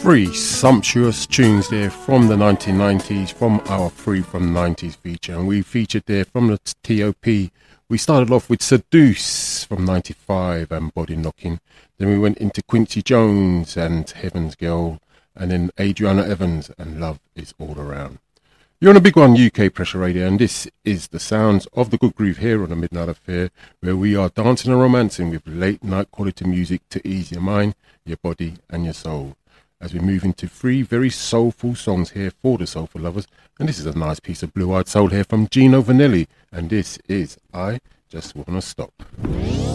Three sumptuous tunes there from the 1990s, from our Free From 90s feature, and we featured there from the T.O.P. We started off with Seduce from 95 and Body Knocking, then we went into Quincy Jones and Heaven's Girl, and then Adriana Evans and Love Is All Around. You're on a big one, UK Pressure Radio, and this is the sounds of the Good Groove here on the Midnight Affair, where we are dancing and romancing with late night quality music to ease your mind, your body and your soul. As we move into three very soulful songs here for the soulful lovers, and this is a nice piece of blue-eyed soul here from Gino Vanelli, and this is I Just Wanna Stop.